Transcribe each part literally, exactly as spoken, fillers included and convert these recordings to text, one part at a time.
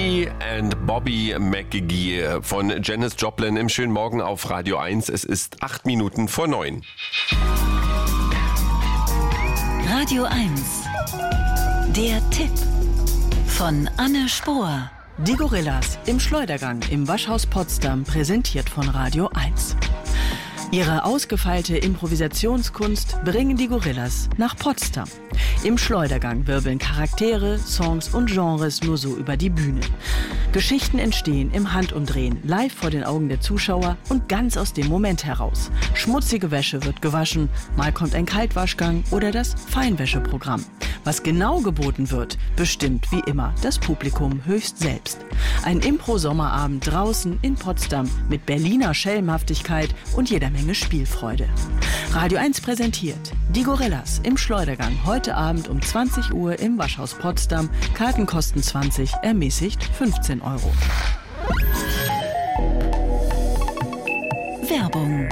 Me and Bobby McGee von Janis Joplin im schönen Morgen auf Radio eins. Es ist acht Minuten vor neun. Radio eins. Der Tipp von Anne Spohr. Die Gorillas im Schleudergang im Waschhaus Potsdam, präsentiert von Radio eins. Ihre ausgefeilte Improvisationskunst bringen die Gorillas nach Potsdam. Im Schleudergang wirbeln Charaktere, Songs und Genres nur so über die Bühne. Geschichten entstehen im Handumdrehen, live vor den Augen der Zuschauer und ganz aus dem Moment heraus. Schmutzige Wäsche wird gewaschen, mal kommt ein Kaltwaschgang oder das Feinwäscheprogramm. Was genau geboten wird, bestimmt wie immer das Publikum höchst selbst. Ein Impro-Sommerabend draußen in Potsdam mit Berliner Schelmhaftigkeit und jeder Menge Spielfreude. Radio eins präsentiert Die Gorillas im Schleudergang heute Abend um zwanzig Uhr im Waschhaus Potsdam. Karten kosten zwanzig, ermäßigt fünfzehn Euro. Werbung.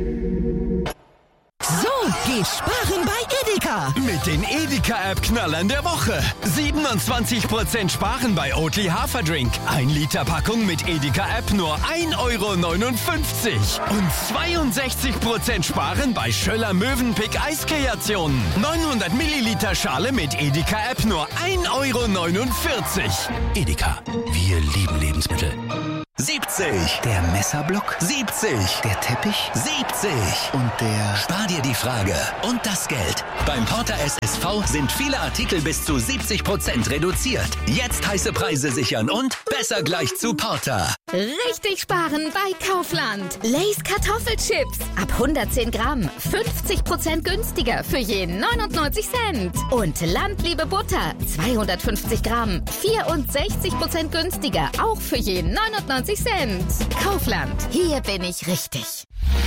So, geh sparen bei Edeka. Mit den Edeka-App-Knallern der Woche. siebenundzwanzig Prozent sparen bei Oatly Haferdrink. ein Liter Packung mit Edeka-App nur ein Euro neunundfünfzig. Und zweiundsechzig Prozent sparen bei Schöller Mövenpick Eiskreationen. neunhundert Milliliter Schale mit Edeka-App nur ein Euro neunundvierzig. Edeka, wir lieben Lebensmittel. siebzig. Der Messerblock. siebzig. Der Teppich. siebzig. Und der... Spar dir die Frage und das Geld. Beim Porter S S V sind viele Artikel bis zu siebzig Prozent reduziert. Jetzt heiße Preise sichern und besser gleich zu Porter. Richtig sparen bei Kaufland. Lay's Kartoffelchips. Ab hundertzehn Gramm. fünfzig Prozent günstiger für je neunundneunzig Cent. Und Landliebe Butter. zweihundertfünfzig Gramm. vierundsechzig Prozent günstiger. Auch für je neunundneunzig Cent. Kaufland. Hier bin ich richtig.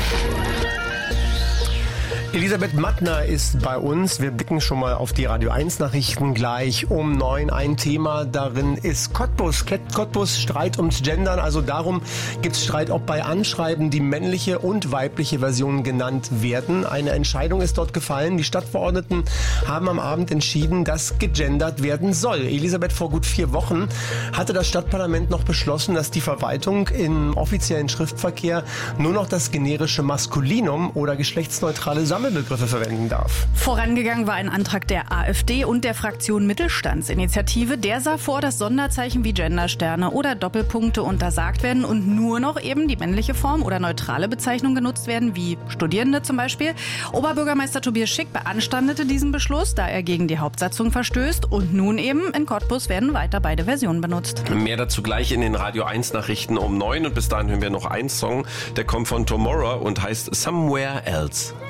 Elisabeth Mattner ist bei uns. Wir blicken schon mal auf die Radio eins Nachrichten gleich um neun. Ein Thema darin ist Cottbus. Cottbus, Streit ums Gendern. Also darum gibt es Streit, ob bei Anschreiben die männliche und weibliche Version genannt werden. Eine Entscheidung ist dort gefallen. Die Stadtverordneten haben am Abend entschieden, dass gegendert werden soll. Elisabeth, vor gut vier Wochen hatte das Stadtparlament noch beschlossen, dass die Verwaltung im offiziellen Schriftverkehr nur noch das generische Maskulinum oder geschlechtsneutrale Sammelbegriffe verwenden darf. Vorangegangen war ein Antrag der AfD und der Fraktion Mittelstandsinitiative. Der sah vor, dass Sonderzeichen wie Gendersterne oder Doppelpunkte untersagt werden und nur noch eben die männliche Form oder neutrale Bezeichnung genutzt werden, wie Studierende zum Beispiel. Oberbürgermeister Tobias Schick beanstandete diesen Beschluss, da er gegen die Hauptsatzung verstößt. Und nun eben in Cottbus werden weiter beide Versionen benutzt. Mehr dazu gleich in den Radio eins Nachrichten um neun. Und bis dahin hören wir noch einen Song, der kommt von Tomorrow und heißt Somewhere Else.